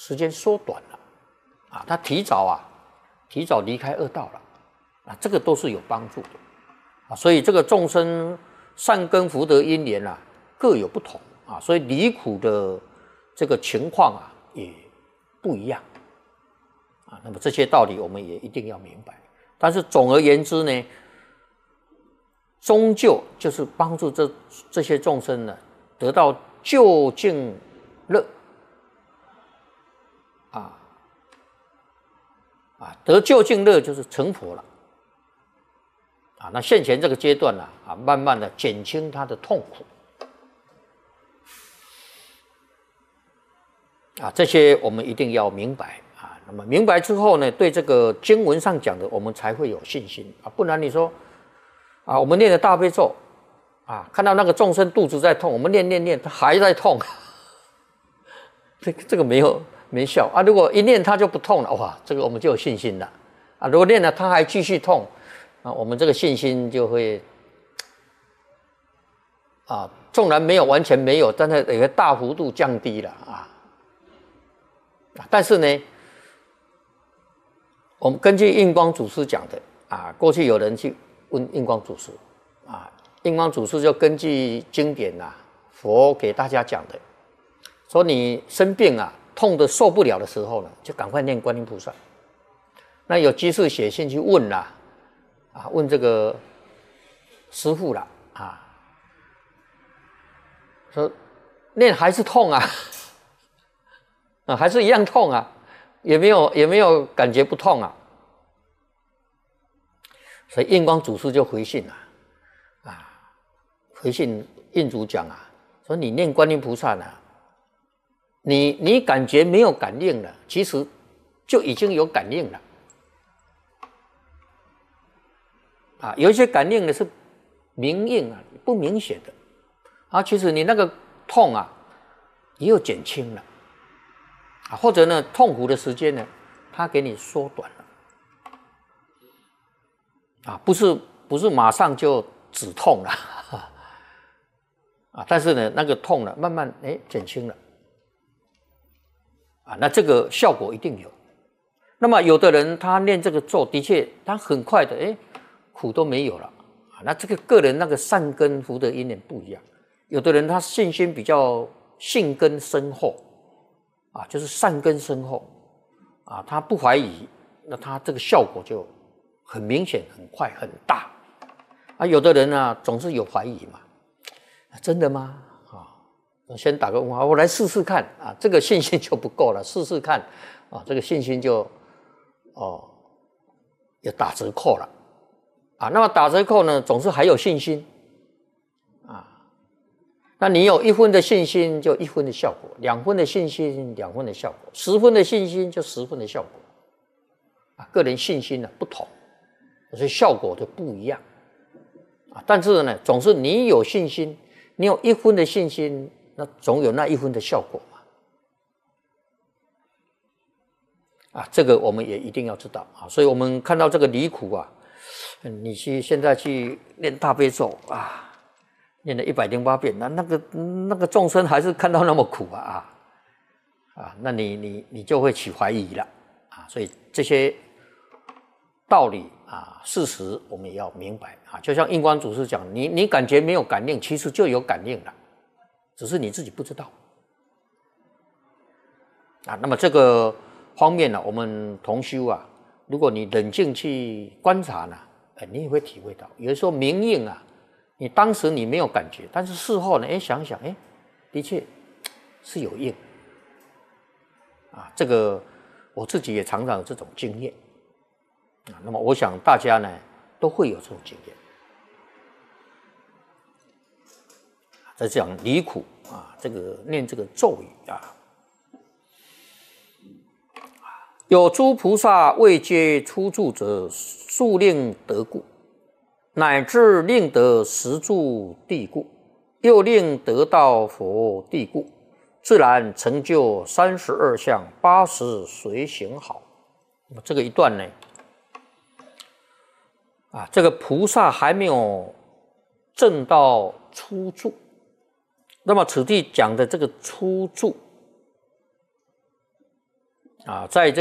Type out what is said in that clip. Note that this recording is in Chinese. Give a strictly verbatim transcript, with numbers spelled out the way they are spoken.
时间缩短了，啊，他提早啊，提早离开恶道了，啊，这个都是有帮助的，啊，所以这个众生善根福德因缘啊，各有不同啊，所以离苦的这个情况啊也不一样，啊，那么这些道理我们也一定要明白。但是总而言之呢，终究就是帮助这这些众生呢得到究竟乐。啊啊，得究竟乐就是成佛了啊。那现前这个阶段呢，啊，慢慢的减轻他的痛苦啊，这些我们一定要明白啊。那么明白之后呢，对这个经文上讲的，我们才会有信心啊。不然你说啊，我们念的大悲咒啊，看到那个众生肚子在痛，我们念念念，他还在痛，这个这个没有。没效啊！如果一念它就不痛了，哇，这个我们就有信心了啊！如果念了它还继续痛啊，我们这个信心就会啊，纵然没有完全没有，但是也会大幅度降低了啊。但是呢，我们根据印光祖师讲的啊，过去有人去问印光祖师啊，印光祖师就根据经典啊，佛给大家讲的，说你生病啊。痛得受不了的时候呢，就赶快念观音菩萨。那有居士写信去问啦，啊，问这个师父啦，啊，说念还是痛啊，啊，还是一样痛啊，也没有也没有感觉不痛啊。所以印光祖师就回信了，啊，回信印祖讲啊，说你念观音菩萨呢。你你感觉没有感应了，其实就已经有感应了啊。有一些感应的是明应啊，不明显的啊。其实你那个痛啊，也有减轻了啊，或者呢，痛苦的时间呢，它给你缩短了啊，不是不是马上就止痛了啊，但是呢，那个痛呢，慢慢哎减轻了。啊，那这个效果一定有。那么有的人他念这个咒，的确他很快的，哎，苦都没有了啊。那这个个人那个善根福德因缘不一样。有的人他信心比较信根深厚啊，就是善根深厚啊，他不怀疑，那他这个效果就很明显、很快、很大。啊，有的人呢总是有怀疑嘛，啊，真的吗？先打个问号，我来试试看啊，这个信心就不够了，试试看啊，这个信心就哦也打折扣了啊。那么打折扣呢，总是还有信心啊。那你有一分的信心，就一分的效果；两分的信心，两分的效果；十分的信心，就十分的效果啊。个人信心呢不同，所以效果就不一样啊。但是呢，总是你有信心，你有一分的信心。那总有那一分的效果嘛，啊，这个我们也一定要知道啊。所以我们看到这个离苦啊，你去现在去念大悲咒啊，念了一百零八遍，那那个那个众生还是看到那么苦啊啊啊，那你你你就会起怀疑了啊。所以这些道理啊，事实我们也要明白啊。就像印光祖师讲，你你感觉没有感应，其实就有感应了。只是你自己不知道啊。那么这个方面呢，我们同修啊，如果你冷静去观察呢，哎，你也会体会到，有的时候明应啊，你当时你没有感觉，但是事后呢，哎，想想，哎，的确是有应啊。这个我自己也常常有这种经验啊。那么我想大家呢都会有这种经验。在讲离苦啊，这个念这个咒语啊，有诸菩萨未皆出住者，速令得故，乃至令得十住地故，又令得到佛地故，自然成就三十二相，八十随行好。那么这个一段呢，啊，这个菩萨还没有证到初住。那么此地讲的这个初住啊，在这